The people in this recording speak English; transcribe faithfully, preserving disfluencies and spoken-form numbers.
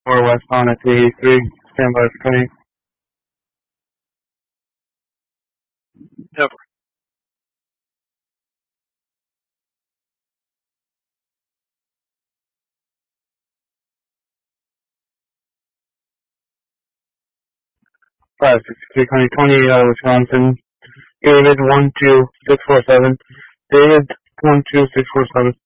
four westbound at three eighty-three. Stand by for twenty. Yep. five sixty-three, twenty twenty, uh, Wisconsin. David one two six four seven. David one two six four seven.